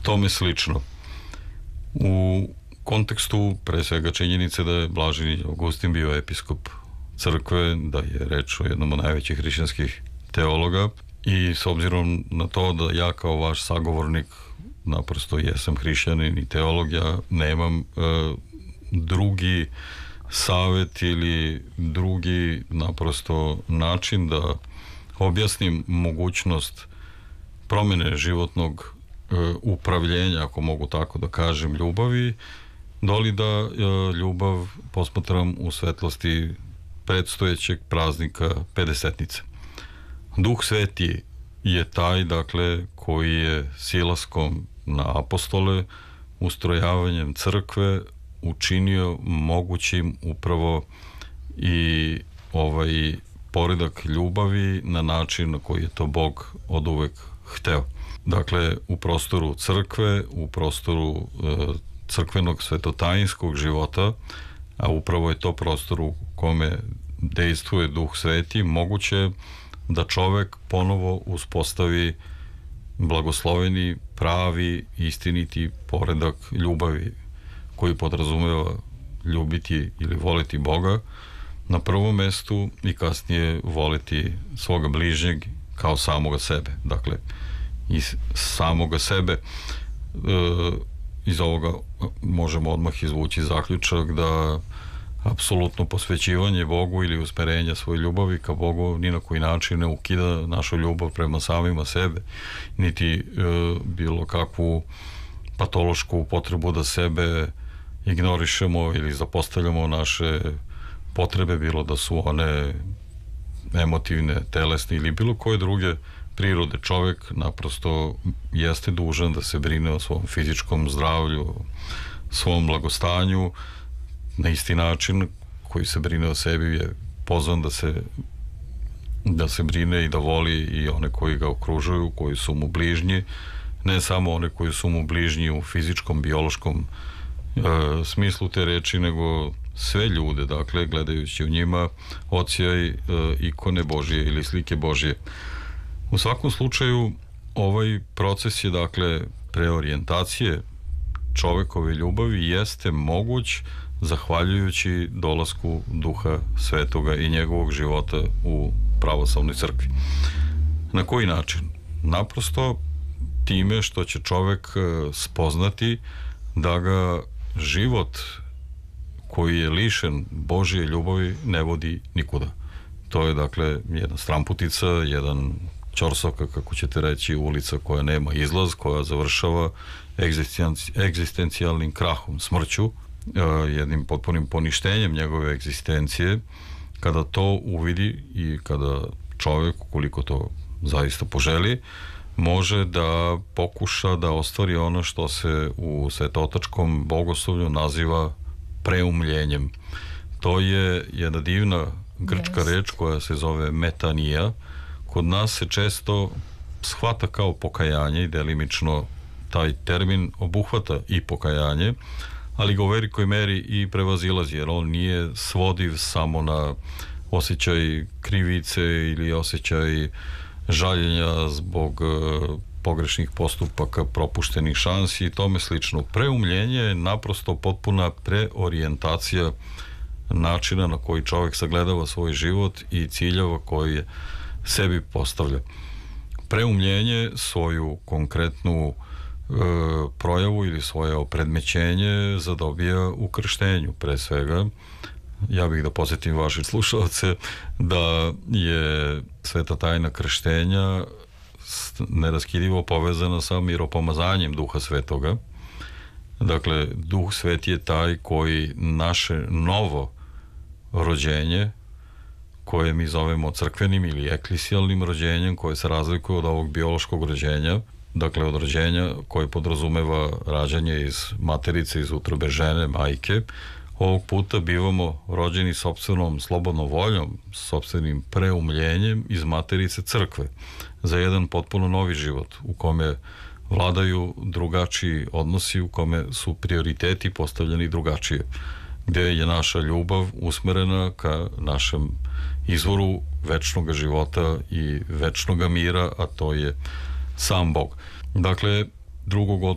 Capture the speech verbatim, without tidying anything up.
tome slično. U kontekstu pre svega činjenice da je Blaženi Augustin bio episkop crkve, da je reč o jednom od najvećih hrišćanskih teologa i s obzirom na to da ja kao vaš sagovornik naprosto jesam hrišćanin i teolog, ja nemam e, drugi savet ili drugi naprosto način da objasnim mogućnost promene životnog e, upravljenja, ako mogu tako da kažem, ljubavi, doli da e, ljubav posmatram u svetlosti predstojećeg praznika Pedesetnice. Duh Sveti je taj, dakle, koji je silaskom na apostole, ustrojavanjem crkve učinio mogućim upravo i ovaj poredak ljubavi na način na koji je to Bog oduvek hteo. Dakle, u prostoru crkve, u prostoru e, crkvenog svetotajinskog života, a upravo je to prostor u kome dejstvuje Duh Sveti, moguće da čovek ponovo uspostavi blagosloveni, pravi, istiniti poredak ljubavi koji podrazumeva ljubiti ili voliti Boga na prvom mestu i kasnije voliti svoga bližnjeg kao samoga sebe. Dakle, iz samoga sebe e, iz ovoga možemo odmah izvući zaključak da apsolutno posvećivanje Bogu ili usmerenja svoje ljubavi ka Bogu ni na koji način ne ukida našu ljubav prema samima sebe, niti e, bilo kakvu patološku potrebu da sebe ignorišemo ili zapostavljamo naše potrebe, bilo da su one emotivne, telesne ili bilo koje druge prirode. Čovek naprosto jeste dužan da se brine o svom fizičkom zdravlju, svom blagostanju, na isti način koji se brine o sebi je pozvan da se da se brine i da voli i one koji ga okružuju, koji su mu bližnji, ne samo one koji su mu bližnji u fizičkom, biološkom e, smislu te reči, nego sve ljude, dakle, gledajući u njima ocijaj e, ikone Božije ili slike Božije. U svakom slučaju, ovaj proces je, dakle, preorijentacije čovekove ljubavi jeste moguć zahvaljujući dolasku Duha Svetoga i njegovog života u pravoslavnoj crkvi. Na koji način? Naprosto time što će čovek spoznati da ga život koji je lišen Božje ljubavi ne vodi nikuda. To je, dakle, jedna stramputica, jedan ćorsokak, kako ćete reći, ulica koja nema izlaz, koja završava egzistencijalnim krahom, smrću, jednim potpunim poništenjem njegove egzistencije. Kada to uvidi i kada čovjek, koliko to zaista poželi, može da pokuša da ostvari ono što se u svetotačkom bogoslovlju naziva preumljenjem. To je jedna divna grčka yes. reč koja se zove metanija. Kod nas se često shvata kao pokajanje i delimično taj termin obuhvata i pokajanje, ali ga u velikoj meri i prevazilazi, jer on nije svodiv samo na osjećaj krivice ili osjećaj žaljenja zbog pogrešnih postupaka, propuštenih šansi i tome slično. Preumljenje je naprosto potpuna preorijentacija načina na koji čovjek sagledava svoj život i ciljeva koje sebi postavlja. Preumljenje svoju konkretnu e, projavu ili svoje opredmećenje zadobija u krštenju, pre svega. Ja bih da podsjetim vaše slušalce da je sveta tajna krštenja neraskidivo povezana sa miropomazanjem Duha Svetoga. Dakle, Duh Sveti je taj koji naše novo rođenje, koje mi zovemo crkvenim ili eklesijalnim rođenjem, koje se razlikuje od ovog biološkog rođenja, dakle od rođenja koje podrazumeva rađanje iz materice, iz utrobe žene, majke. Ovog puta bivamo rođeni sopstvenom slobodnom voljom, sopstvenim preumljenjem iz materice crkve za jedan potpuno novi život u kome vladaju drugačiji odnosi, u kome su prioriteti postavljeni drugačije, gde je naša ljubav usmerena ka našem izvoru večnog života i večnog mira, a to je sam Bog. Dakle, drugog